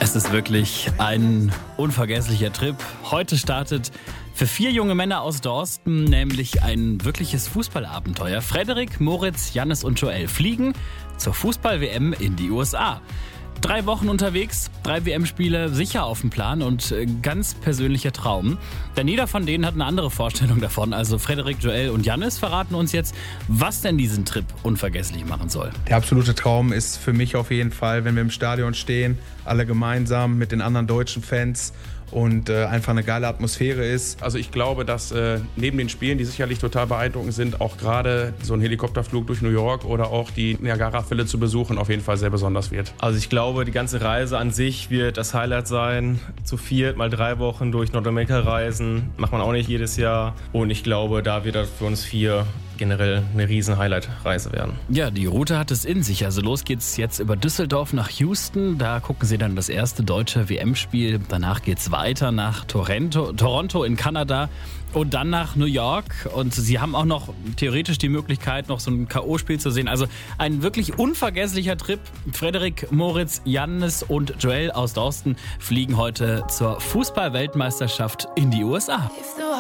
Es ist wirklich ein unvergesslicher Trip. Heute startet für 4 junge Männer aus Dorsten nämlich ein wirkliches Fußballabenteuer. Frederik, Moritz, Jannis und Joel fliegen zur Fußball-WM in die USA. 3 Wochen unterwegs, 3 WM-Spiele sicher auf dem Plan und ganz persönlicher Traum. Denn jeder von denen hat eine andere Vorstellung davon. Also Frederik, Joel und Jannis verraten uns jetzt, was denn diesen Trip unvergesslich machen soll. Der absolute Traum ist für mich auf jeden Fall, wenn wir im Stadion stehen, alle gemeinsam mit den anderen deutschen Fans und einfach eine geile Atmosphäre ist. Also ich glaube, dass neben den Spielen, die sicherlich total beeindruckend sind, auch gerade so ein Helikopterflug durch New York oder auch die Niagara-Fälle zu besuchen auf jeden Fall sehr besonders wird. Also ich glaube, die ganze Reise an sich wird das Highlight sein. Zu 4 mal 3 Wochen durch Nordamerika reisen, macht man auch nicht jedes Jahr. Und ich glaube, da wird das für uns 4 generell eine riesen Highlight-Reise werden. Ja, die Route hat es in sich. Also los geht's jetzt über Düsseldorf nach Houston. Da gucken sie dann das erste deutsche WM-Spiel. Danach geht's weiter nach Toronto in Kanada und dann nach New York. Und sie haben auch noch theoretisch die Möglichkeit, noch so ein K.O.-Spiel zu sehen. Also ein wirklich unvergesslicher Trip. Frederik, Moritz, Jannis und Joel aus Dorsten fliegen heute zur Fußball-Weltmeisterschaft in die USA.